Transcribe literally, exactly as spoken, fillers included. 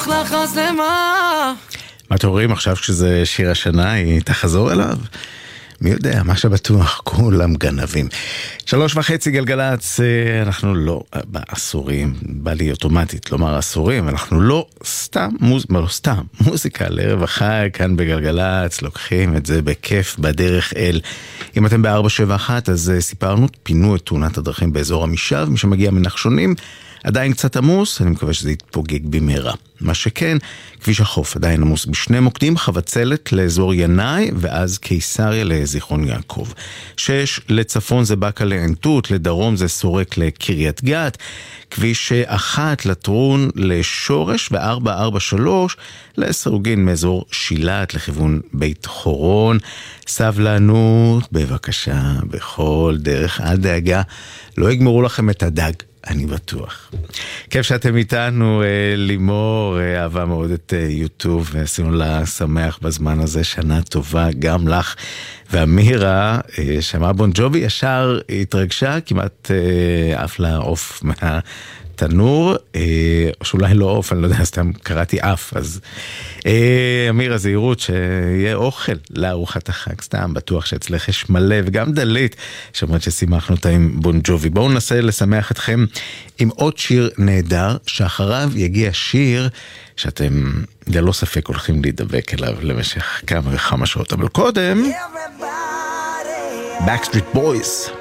מה אתם רואים עכשיו כשזה שיר השנה, היא תחזור אליו? מי יודע, מה שבטוח, כולם גנבים. שלוש וחצי גלגלץ, אנחנו לא באסורים, בא לי אוטומטית לומר אסורים, אנחנו לא סתם, מוז... לא סתם, מוזיקה לערב החג, כאן בגלגלץ, לוקחים את זה בכיף בדרך אל. אם אתם ב-ארבע שבע אחת, אז סיפרנו, פינו את תאונת הדרכים באזור המשב, מי שמגיע מנחשונים, עדיין קצת עמוס, אני מקווה שזה יתפוגג במהרה. מה שכן, כביש החוף עדיין עמוס בשני מוקדים, חבצלת לאזור ינאי, ואז קיסריה לזיכרון יעקב. שש, לצפון זה בקה לענתות, לדרום זה סורק לקריית גת, כביש אחת לטרון לשורש, וארבע ארבע שלוש לסרוגין מאזור שילת לכיוון בית חורון. סבלנות, בבקשה, בכל דרך, אל דאגה, לא יגמרו לכם את הדג. אני בטוח. כיף שאתם איתנו, לימור, אהבה מאוד את יוטיוב, ועשינו לה שמח בזמן הזה, שנה טובה גם לך. ואמירה, שמעה בון ג'ובי, ישר התרגשה, כמעט אף לה עוף מהתנור, או שאולי לא עוף, אני לא יודע, סתם קראתי אף, אז אמירה, זהירות שיהיה אוכל לארוחת החג, סתם בטוח שאצלך יש מלא, וגם דלית, שאומרת ששימחנו אותה עם בון ג'ובי. בואו ננסה לשמח אתכם עם עוד שיר נהדר, שאחריו יגיע שיר שאתם ללא ספק הולכים להידבק אליו למשך כמה וכמה שעות, אבל קודם Backstreet Boys.